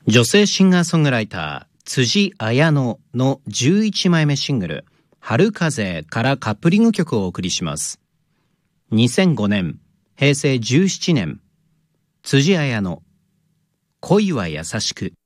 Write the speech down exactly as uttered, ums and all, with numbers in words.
女性シンガーソングライター辻彩乃のじゅういちまいめシングル春風からカップリング曲をお送りします。にせんごねん、へいせいじゅうななねん、辻彩乃、恋は優しく。